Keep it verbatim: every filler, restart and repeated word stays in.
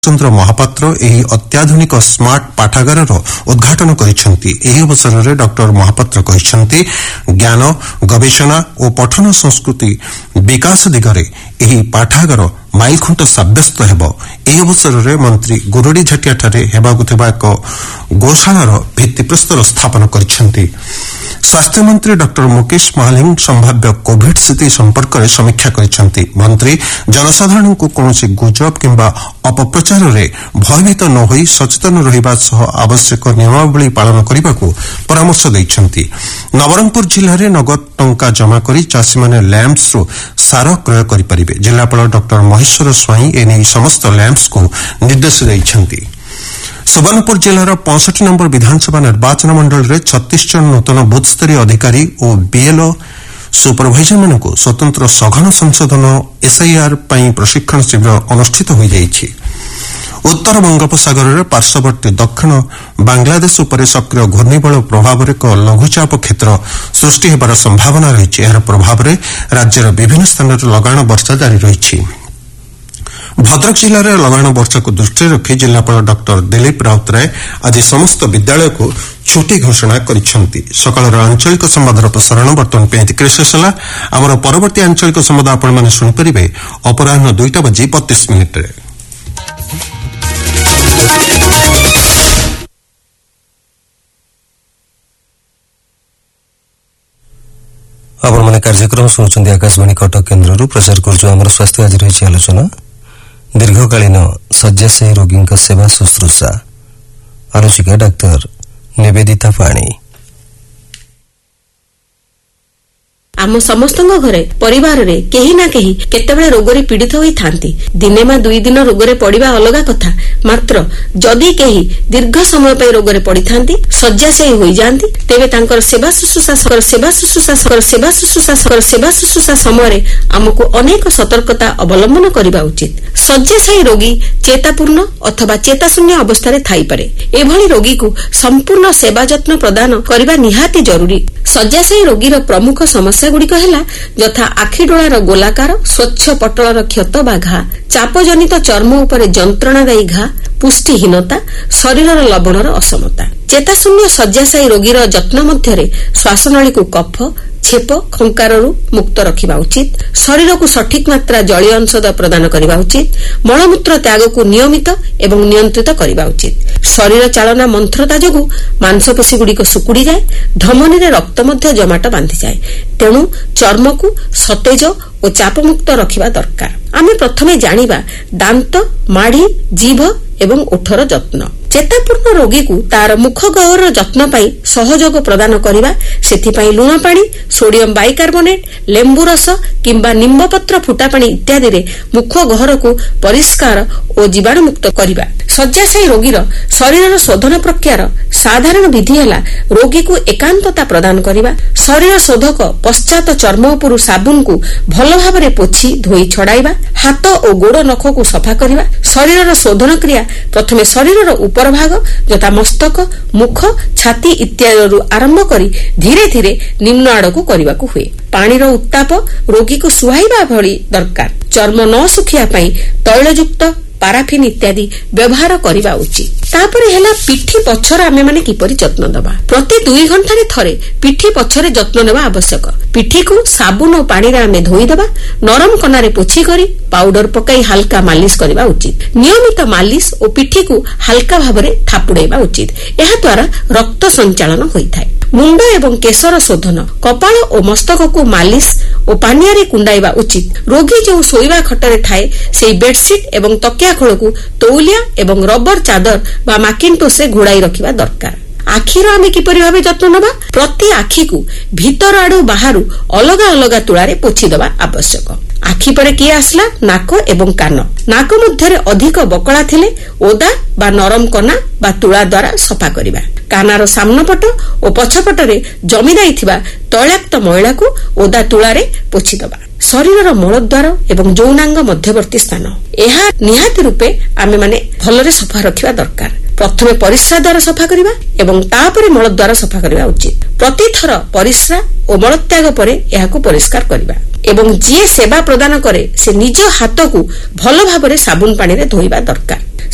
ଚନ୍ଦ୍ର ମହାପାତ୍ର ଏହି ଅତ୍ୟାଧୁନିକ ସ୍ମାର୍ଟ ପାଠାଗାରର ଉଦ୍ଘାଟନ କରିଛନ୍ତି। ଏହି ଅବସରରେ ଡକ୍ଟର ମହାପାତ୍ର କହିଛନ୍ତି, ଜ୍ଞାନ ଗବେଷଣା ଓ ପଠନ ସଂସ୍କୃତି ବିକାଶ ଦିଗରେ ଏହି ପାଠାଗାର ମାଇଲଖୁଣ୍ଟ ସାବ୍ୟସ୍ତ ହେବ। ଏହି ଅବସରରେ ମନ୍ତ୍ରୀ ଗୁରୁଡିଝାଟିଆଠାରେ ହେବାକୁ ଥିବା ଏକ ଗୋଶାଳାର ଭିତ୍ତିପ୍ରସ୍ତର ସ୍ଥାପନ କରିଛନ୍ତି। ସ୍ୱାସ୍ଥ୍ୟମନ୍ତ୍ରୀ ଡକ୍ଟର ମୁକେଶ ମହାଲିଂ ସମ୍ଭାବ୍ୟ କୋଭିଡ୍ ସ୍ଥିତି ସମ୍ପର୍କରେ ସମୀକ୍ଷା କରିଛନ୍ତି। ମନ୍ତ୍ରୀ ଜନସାଧାରଣଙ୍କୁ କୌଣସି ଗୁଜବ କିମ୍ବା ଅପପ୍ରଚାରରେ ଭୟଭୀତ ନ ହୋଇ ସଚେତନ ରହିବା ସହ ଆବଶ୍ୟକ ନିୟମାବଳୀ ପାଳନ କରିବାକୁ ପରାମର୍ଶ ଦେଇଛନ୍ତି। ନବରଙ୍ଗପୁର ଜିଲ୍ଲାରେ ନଗଦ ଟଙ୍କା ଜମା କରି ଚାଷୀମାନେ ଲ୍ୟାମ୍ପସରୁ ସାର କ୍ରୟ କରିପାରିବେ। ଜିଲ୍ଲାପାଳ ଡକ୍ଟର ମହେଶ୍ୱର ସ୍ୱାଇଁ ଏନେଇ ସମସ୍ତ ଲ୍ୟାମ୍ପସକୁ ନିର୍ଦ୍ଦେଶ ଦେଇଛନ୍ତି। ସୁବର୍ଣ୍ଣପୁର ଜିଲ୍ଲାର ପଞ୍ଚଷଠି ନମ୍ବର ବିଧାନସଭା ନିର୍ବାଚନ ମଣ୍ଡଳୀରେ ଛତିଶ ଜଣ ନୂତନ ବୁଥସ୍ତରୀୟ ଅଧିକାରୀ ଓ ବିଏଲ୍ଓ ସୁପରଭାଇଜରମାନଙ୍କୁ ସ୍ୱତନ୍ତ୍ର ସଘନ ସଂଶୋଧନ ଏସ୍ଆଇଆର୍ ପାଇଁ ପ୍ରଶିକ୍ଷଣ ଶିବିର ଅନୁଷ୍ଠିତ ହୋଇଯାଇଛି। ଉତ୍ତର ବଙ୍ଗୋପସାଗରରେ ପାର୍ଶ୍ୱବର୍ତ୍ତୀ ଦକ୍ଷିଣ ବାଂଲାଦେଶ ଉପରେ ସକ୍ରିୟ ଘୂର୍ଣ୍ଣିବଳୟ ପ୍ରଭାବରେ ଏକ ଲଘୁଚାପ କ୍ଷେତ୍ର ସୃଷ୍ଟି ହେବାର ସମ୍ଭାବନା ରହିଛି। ଏହାର ପ୍ରଭାବରେ ରାଜ୍ୟର ବିଭିନ୍ନ ସ୍ଥାନରେ ଲଗାଣ ବର୍ଷା ଜାରି ରହିଛି। ଭଦ୍ରକ ଜିଲ୍ଲାରେ ଲଗାଣ ବର୍ଷାକୁ ଦୃଷ୍ଟିରେ ରଖି ଜିଲ୍ଲାପାଳ ଡକ୍ଟର ଦିଲ୍ଲୀପ ରାଉତରାୟ ଆଜି ସମସ୍ତ ବିଦ୍ୟାଳୟକୁ ଛୁଟି ଘୋଷଣା କରିଛନ୍ତି। ସକାଳର ଆଞ୍ଚଳିକ ସମ୍ବାଦର ପ୍ରସାରଣ ବର୍ତ୍ତମାନ ପାଇଁ ଏତିକିରେ ଶେଷ ହେଲା। ଆମର ପରବର୍ତ୍ତୀ ଆଞ୍ଚଳିକ ସମ୍ବାଦ ଆପଣମାନେ ଶୁଣିପାରିବେ ଅପରାହ୍ନ ଦୁଇଟା ବାଜି ବତିଶ ମିନିଟ୍ରେ। ଆପଣମାନେ କାର୍ଯ୍ୟକ୍ରମ ଶୁଣୁଛନ୍ତି ଆକାଶବାଣୀ କଟକ କେନ୍ଦ୍ରରୁ ପ୍ରଚାର କରୁଛୁ ଆମର ସ୍ୱାସ୍ଥ୍ୟ। ଆଜି ରହିଛି ଆଲୋଚନା ଦୀର୍ଘକାଳୀନ ଶଯ୍ୟାଶାୟୀ ରୋଗୀଙ୍କ ସେବା ଶୁଶ୍ରୂଷା। ଆଲୋଚିକା ଡାକ୍ତର ନିବେଦିତା ପାଣି। ଆମ ସମସ୍ତଙ୍କ ଘରେ ପରିବାରରେ କେହି ନା କେହି କେତେବେଳେ ରୋଗରେ ପୀଡ଼ିତ ହୋଇଥାନ୍ତି। ଦିନେ ବା ଦୁଇ ଦିନ ରୋଗରେ ପଡ଼ିବା ଅଲଗା କଥା, ମାତ୍ର ଯଦି କେହି ଦୀର୍ଘ ସମୟ ପାଇଁ ରୋଗରେ ପଡ଼ିଥାନ୍ତି, ଶଯ୍ୟାଶାୟୀ ହୋଇଯାଆନ୍ତି, ତେବେ ତାଙ୍କର ସେବା ଶୁଶ୍ରୂଷା ସେବା ଶୁଶ୍ରୂଷା ସେବା ଶୁଶ୍ରୂଷା ସେବା ଶୁଶ୍ରୂଷା ସମୟରେ ଆମକୁ ଅନେକ ସତର୍କତା ଅବଲମ୍ବନ କରିବା ଉଚିତ। ଶଯ୍ୟାଶାୟୀ ରୋଗୀ ଚେତାପୂର୍ଣ୍ଣ ଅଥବା ଚେତାଶୂନ୍ୟ ଅବସ୍ଥାରେ ଥାଇପାରେ। ଏଭଳି ରୋଗୀକୁ ସମ୍ପୂର୍ଣ୍ଣ ସେବା ଯତ୍ନ ପ୍ରଦାନ କରିବା ନିହାତି ଜରୁରୀ। ଶଯ୍ୟାଶାୟୀ ରୋଗୀର ପ୍ରମୁଖ ସମସ୍ୟା ଗୁଡିକ ହେଲା ଯଥା ଆଖିଡୋଳାର ଗୋଲାକାର ସ୍ୱଚ୍ଛ ପଟଳର କ୍ଷତ ବା ଘା, ଚାପଜନିତ ଚର୍ମ ଉପରେ ଯନ୍ତ୍ରଣାଦାୟୀ ଘା, ପୁଷ୍ଟିହୀନତା, ଶରୀରର ଲବଣର ଅସମତା। ଚେତାଶୂନ୍ୟ ଶଯ୍ୟାଶାୟୀ ରୋଗୀର ଯତ୍ନ ମଧ୍ୟରେ ଶ୍ୱାସନଳୀକୁ କଫ ଛେପ ଖଙ୍କାରରୁ ମୁକ୍ତ ରଖିବା ଉଚିତ। ଶରୀରକୁ ସଠିକ ମାତ୍ରା ଜଳୀୟ ଅଂଶଦ ପ୍ରଦାନ କରିବା ଉଚିତ। ମଳମୂତ୍ର ତ୍ୟାଗକୁ ନିୟମିତ ଏବଂ ନିୟନ୍ତ୍ରିତ କରିବା ଉଚିତ। ଶରୀର ଚାଳନା ମନ୍ଥରତା ଯୋଗୁଁ ମାଂସପେଶୀଗୁଡିକ ଶୁକୁଡ଼ିଯାଏ, ଧମନୀରେ ରକ୍ତ ମଧ୍ୟ ଜମାଟ ବାନ୍ଧିଯାଏ। ତେଣୁ ଚର୍ମକୁ ସତେଜ ଓ ଚାପମୁକ୍ତ ରଖିବା ଦରକାର। ଆମେ ପ୍ରଥମେ ଜାଣିବା ଦାନ୍ତ, ମାଢି, ଜିଭ ଏବଂ ଓଠର ଯତ୍ନ। ଚେତାପୂର୍ଣ୍ଣ ରୋଗୀକୁ ତାର ମୁଖ ଗହ୍ୱରର ଯତ୍ନ ପାଇଁ ସହଯୋଗ ପ୍ରଦାନ କରିବା। ସେଥିପାଇଁ ଲୁଣ ପାଣି, ସୋଡିୟମ ବାଇକାର୍ବୋନେଟ୍, ଲେମ୍ବୁ ରସ କିମ୍ବା ନିମ୍ବପତ୍ର ଫୁଟାପାଣି ଇତ୍ୟାଦିରେ ମୁଖ ଗହ୍ୱରକୁ ପରିଷ୍କାର ଓ ଜୀବାଣୁମୁକ୍ତ କରିବା। ଶଯ୍ୟାଶାୟୀ ରୋଗୀର ଶରୀରର ଶୋଧନ ପ୍ରକ୍ରିୟାର ସାଧାରଣ ବିଧି ହେଲା ରୋଗୀକୁ ଏକାନ୍ତତା ପ୍ରଦାନ କରିବା। ଶରୀର ଶୋଧକ ପଶ୍ଚାତ ଚର୍ମ ଉପରୁ ସାବୁନକୁ ଭଲ ଭାବରେ ପୋଛି ଧୋଇ ଛଡାଇବା। ହାତ ଓ ଗୋଡ ନଖକୁ ସଫା କରିବା। ଶରୀରର ଶୋଧନ କ୍ରିୟା ପ୍ରଥମେ ଶରୀରର ଉପର ଭାଗ ଯଥା ମସ୍ତକ, ମୁଖ, ଛାତି ଇତ୍ୟାଦିରୁ ଆରମ୍ଭ କରି ଧୀରେ ଧୀରେ ନିମ୍ନ ଆଡକୁ କରିବାକୁ ହୁଏ। ପାଣିର ଉତ୍ତାପ ରୋଗୀକୁ ସୁହାଇବା ଭଳି ଦରକାର। ଚର୍ମ ନ ଶୁଖିବା ପାଇଁ ତୈଳଯୁକ୍ତ ପାରାଫିନ୍ ଇତ୍ୟାଦି ବ୍ୟବହାର କରିବା ଉଚିତ। ତାପରେ ହେଲା ପିଠି ପଛର ଆମେମାନେ କିପରି ଯତ୍ନ ଦେବା। ପ୍ରତି ଦୁଇ ଘଣ୍ଟାରେ ଥରେ ପିଠି ପଛରେ ଯତ୍ନ ନେବା ଆବଶ୍ୟକ। ପିଠିକୁ ସାବୁନ ଓ ପାଣିରେ ଆମେ ଧୋଇଦେବା। ନରମ କନାରେ ପୋଛି କରି ପାଉଡର ପକାଇ ହାଲକା ମାଲିସ କରିବା ଉଚିତ। ନିୟମିତ ମାଲିସ ଓ ପିଠିକୁ ହାଲକା ଭାବରେ ଥାପୁଡାଇବା ଉଚିତ। ଏହାଦ୍ୱାରା ରକ୍ତ ସଞ୍ଚାଳନ ହୋଇଥାଏ। ମୁଣ୍ଡ ଏବଂ କେଶର ଶୋଧନ, କପାଳ ଓ ମସ୍ତକକୁ ମାଲିସ ଓ ପାନିଆରେ କୁଣ୍ଡାଇବା ଉଚିତ। ରୋଗୀ ଯେଉଁ ଶୋଇବା ଖଟରେ ଥାଏ ସେହି ବେଡସିଟ୍ ଏବଂ ତକିଆ ଖୋଳକୁ ତୌଲିଆ ଏବଂ ରବର ଚାଦର ବା ମାକିନ୍ଟୋସରେ ଘୋଡାଇ ରଖିବା ଦରକାର। ଆଖିର ଆମେ କିପରି ଭାବେ ଯତ୍ନ ନେବା? ପ୍ରତି ଆଖିକୁ ଭିତର ଆଡୁ ବାହାରୁ ଅଲଗା ଅଲଗା ତୁଳାରେ ପୋଛିଦେବା ଆବଶ୍ୟକ। ଆଖି ପରେ କିଏ ଆସିଲା? ନାକ ଏବଂ କାନ। ନାକ ମଧ୍ୟରେ ଅଧିକ ବକଳା ଥିଲେ ଓଦା ବା ନରମ କନା ବା ତୁଳା ଦ୍ୱାରା ସଫା କରିବା। କାନର ସାମ୍ନପଟ ଓ ପଛପଟରେ ଜମି ଯାଇଥିବା ତୈଳାକ୍ତ ମଇଳାକୁ ଓଦା ତୁଳାରେ ପୋଛିଦେବା। ଶରୀରର ମଳଦ୍ୱାର ଏବଂ ଯୌନାଙ୍ଗ ମଧ୍ୟବର୍ତ୍ତୀ ସ୍ଥାନ, ଏହା ନିହାତି ରୂପେ ଆମେମାନେ ଭଲରେ ସଫା ରଖିବା ଦରକାର। ପ୍ରଥମେ ପରିସ୍ରା ଦ୍ୱାର ସଫା କରିବା ଏବଂ ତାପରେ ମଳଦ୍ୱାର ସଫା କରିବା ଉଚିତ। ପ୍ରତିଥର ପରିସ୍ରା ଓ ମଳତ୍ୟାଗ ପରେ ଏହାକୁ ପରିଷ୍କାର କରିବା ଏବଂ ଯିଏ ସେବା ପ୍ରଦାନ କରେ ସେ ନିଜ ହାତକୁ ଭଲ ଭାବରେ ସାବୁନ ପାଣିରେ ଧୋଇବା ଦରକାର।